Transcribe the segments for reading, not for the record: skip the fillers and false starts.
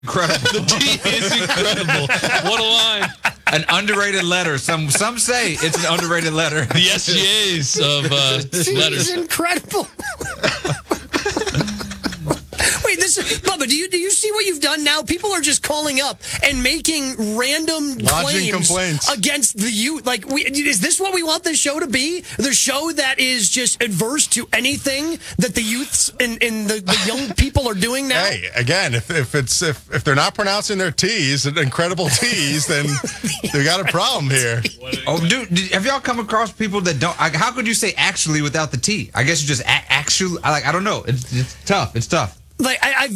Incredible. The T is incredible. What a line. An underrated letter. Some say it's an underrated letter. The SGAs of letters. It's incredible. Wait, Bubba, do you see what you've done now? People are just calling up and making random claims against the youth. Like, is this what we want this show to be? The show that is just adverse to anything that the youths and the young people are doing now? Hey, again, if they're not pronouncing their T's, incredible T's, then they got a problem here. Oh, dude, have y'all come across people that don't? How could you say actually without the T? I guess you just actually. I don't know. It's tough. It's tough. Like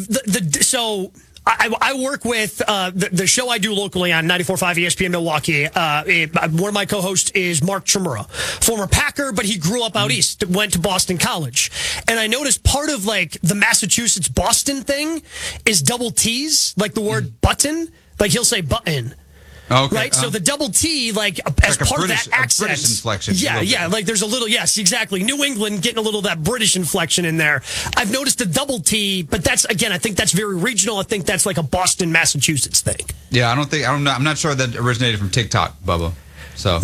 I work with the show I do locally on 94.5 ESPN Milwaukee. One of my co-hosts is Mark Chimura, former Packer, but he grew up out east, went to Boston College. And I noticed part of like the Massachusetts Boston thing is double T's, like the word button. Like he'll say button. Okay, right, so the double T, like as like part British, of that accent, British inflection. Yeah, like there's a little, yes, exactly. New England getting a little of that British inflection in there. I've noticed a double T, but that's again, I think that's very regional. I think that's like a Boston, Massachusetts thing. Yeah, I'm not sure that originated from TikTok, Bubba. So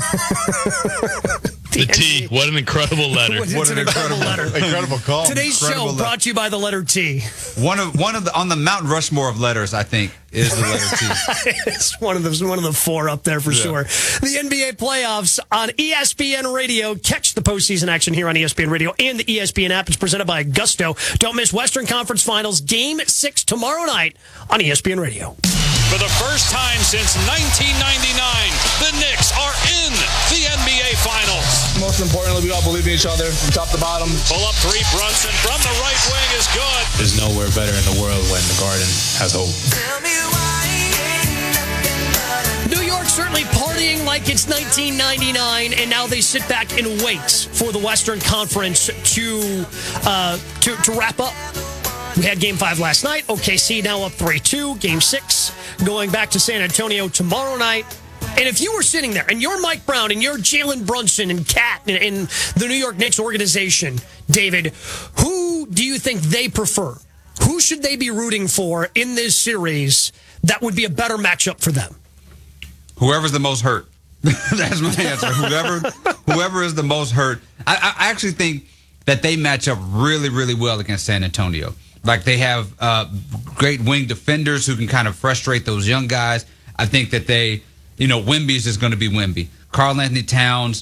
the T, what an incredible letter! What an incredible letter! Incredible call. Today's show brought to you by the letter T. One of the on the Mount Rushmore of letters, I think, is the letter T. It's one of the four up there for sure. The NBA playoffs on ESPN Radio. Catch the postseason action here on ESPN Radio and the ESPN app. It's presented by Gusto. Don't miss Western Conference Finals Game 6 tomorrow night on ESPN Radio. For the first time since 1999, the Knicks are in the NBA Finals. Most importantly, we all believe in each other from top to bottom. Pull up three, Brunson from the right wing is good. There's nowhere better in the world when the Garden has hope. New York certainly partying like it's 1999, and now they sit back and wait for the Western Conference to wrap up. We had Game 5 last night. OKC now up 3-2. Game 6 going back to San Antonio tomorrow night. And if you were sitting there, and you're Mike Brown, and you're Jalen Brunson and Kat and the New York Knicks organization, David, who do you think they prefer? Who should they be rooting for in this series that would be a better matchup for them? Whoever's the most hurt. That's my answer. Whoever is the most hurt. I actually think that they match up really, really well against San Antonio. Like they have great wing defenders who can kind of frustrate those young guys. I think that Wemby's is going to be Wemby. Karl Anthony Towns,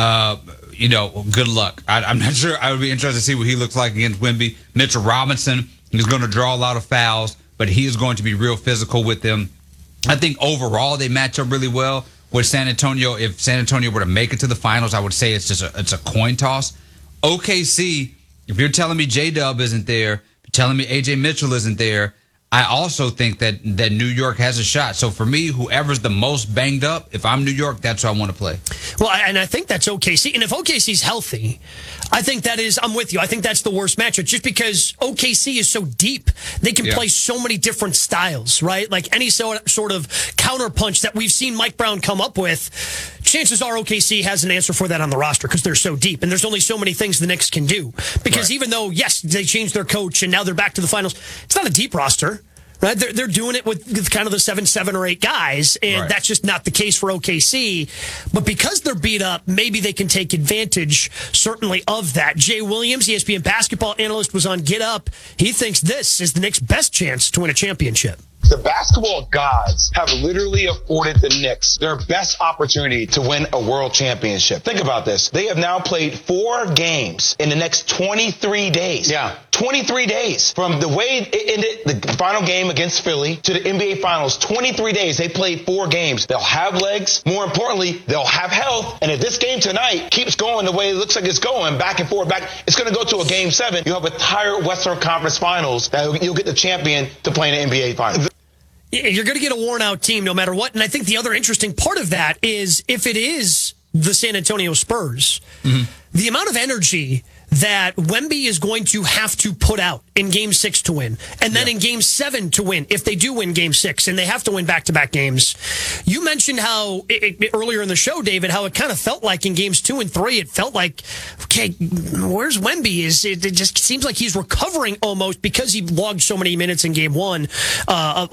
good luck. I'm not sure. I would be interested to see what he looks like against Wemby. Mitchell Robinson is going to draw a lot of fouls, but he is going to be real physical with them. I think overall they match up really well with San Antonio. If San Antonio were to make it to the finals, I would say it's a coin toss. OKC, if you're telling me J-Dub isn't there, telling me AJ Mitchell isn't there, I also think that New York has a shot. So for me, whoever's the most banged up, if I'm New York, that's who I want to play. Well, and I think that's OKC. And if OKC's healthy, I think I'm with you. I think that's the worst matchup just because OKC is so deep. They can play so many different styles, right? Like any sort of counterpunch that we've seen Mike Brown come up with, chances are OKC has an answer for that on the roster because they're so deep. And there's only so many things the Knicks can do. Because even though, yes, they changed their coach and now they're back to the finals, it's not a deep roster. Right? They're doing it with kind of the 7 or 8 guys, and that's just not the case for OKC. But because they're beat up, maybe they can take advantage, certainly, of that. Jay Williams, ESPN basketball analyst, was on Get Up. He thinks this is the Knicks' best chance to win a championship. The basketball gods have literally afforded the Knicks their best opportunity to win a world championship. Think about this. They have now played 4 games in the next 23 days. Yeah. 23 days. From the way it ended, the final game against Philly, to the NBA Finals, 23 days. They played 4 games. They'll have legs. More importantly, they'll have health. And if this game tonight keeps going the way it looks like it's going, back and forth, it's going to go to a Game 7. You'll have a entire Western Conference Finals that you'll get the champion to play in the NBA Finals. You're going to get a worn-out team no matter what. And I think the other interesting part of that is if it is the San Antonio Spurs, the amount of energy that Wemby is going to have to put out in Game 6 to win, and then in Game 7 to win, if they do win Game 6, and they have to win back-to-back games. You mentioned how, earlier in the show, David, how it kind of felt like in Games 2 and 3, it felt like, okay, where's Wemby? It just seems like he's recovering almost because he logged so many minutes in Game 1 of